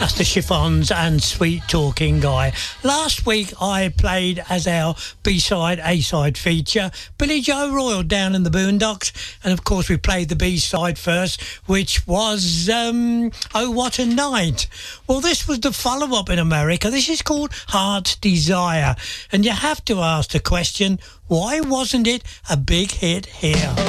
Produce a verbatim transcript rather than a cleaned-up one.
That's the Chiffons and Sweet Talking Guy. Last week I played as our B-side, A-side feature Billy Joe Royal, Down in the Boondocks, and of course we played the B-side first, which was um, Oh What a Night. Well, this was the follow-up in America. This is called Heart's Desire, and you have to ask the question, why wasn't it a big hit here?